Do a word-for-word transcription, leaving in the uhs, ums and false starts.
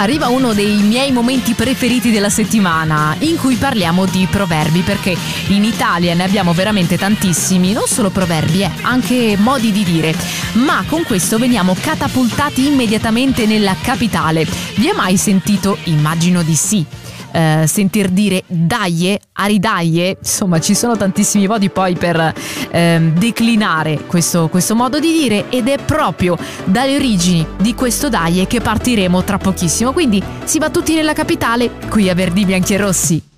Arriva uno dei miei momenti preferiti della settimana, in cui parliamo di proverbi, perché in Italia ne abbiamo veramente tantissimi, non solo proverbi, eh, anche modi di dire. Ma con questo veniamo catapultati immediatamente nella capitale. Vi è mai sentito? Immagino di sì. Uh, sentir dire daie, aridaie, insomma ci sono tantissimi modi poi per ehm, declinare questo, questo modo di dire, ed è proprio dalle origini di questo daie che partiremo tra pochissimo, quindi si va tutti nella capitale, qui a Verdi Bianchi e Rossi.